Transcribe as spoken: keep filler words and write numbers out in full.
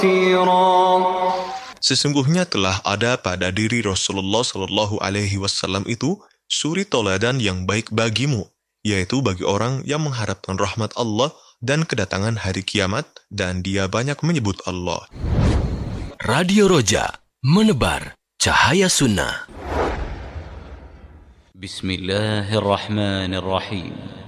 Sesungguhnya telah ada pada diri Rasulullah Shallallahu Alaihi Wasallam itu suri toladan yang baik bagimu, yaitu bagi orang yang mengharapkan rahmat Allah dan kedatangan hari kiamat, dan dia banyak menyebut Allah. Radio Roja, menebar cahaya sunnah. Bismillahirrahmanirrahim.